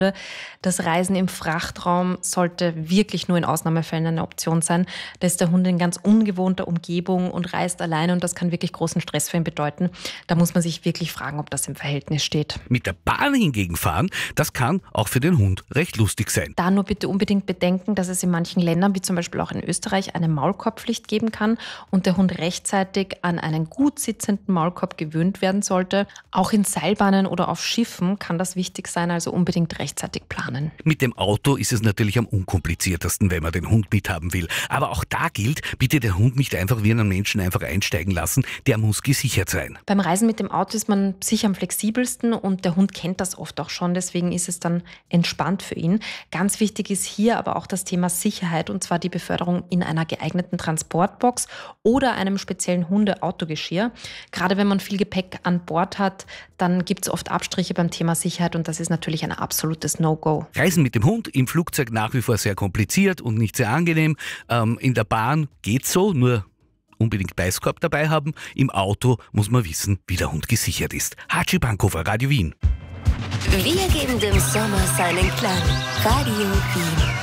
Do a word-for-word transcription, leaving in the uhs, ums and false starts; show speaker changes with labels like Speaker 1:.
Speaker 1: Das Reisen im Frachtraum sollte wirklich nur in Ausnahmefällen eine Option sein. Da ist der Hund in ganz ungewohnter Umgebung und reist alleine und das kann wirklich großen Stress für ihn bedeuten. Da muss man sich wirklich fragen, ob das im Verhältnis steht.
Speaker 2: Mit der Bahn hingegen fahren, das kann auch für den Hund recht lustig sein.
Speaker 1: Da nur bitte unbedingt bedenken, dass es in manchen Ländern, wie zum Beispiel auch in Österreich, eine Maulkorbpflicht geben kann und der Hund rechtzeitig an einen gut sitzenden Maulkorb gewöhnt werden sollte. Auch in Seilbahnen oder auf Schiffen kann das wichtig sein, also unbedingt rechtzeitig planen.
Speaker 2: Mit dem Auto ist es natürlich am unkompliziertesten, wenn man den Hund mithaben will. Aber auch da gilt, bitte den Hund nicht einfach wie einen Menschen einfach einsteigen lassen, der muss gesichert sein.
Speaker 1: Beim Reisen mit dem Auto ist man sicher am flexibelsten und der Hund kennt das oft auch schon, deswegen ist es dann entspannt für ihn. Ganz wichtig ist hier aber auch das Thema Sicherheit und zwar die Beförderung in einer geeigneten Transportbox oder einem speziellen Hunde-Autogeschirr. Gerade wenn man viel Gepäck an Bord hat, dann gibt es oft Abstriche beim Thema Sicherheit und das ist natürlich ein absolutes No-Go.
Speaker 2: Reisen mit dem Hund im Flugzeug nach wie vor sehr kompliziert und nicht sehr angenehm. Ähm, in der Bahn geht's so, nur unbedingt Beißkorb dabei haben. Im Auto muss man wissen, wie der Hund gesichert ist. Hatschi Bankhofer, Radio Wien.
Speaker 3: Wir geben dem Sommer seinen Klang. Radio Wien.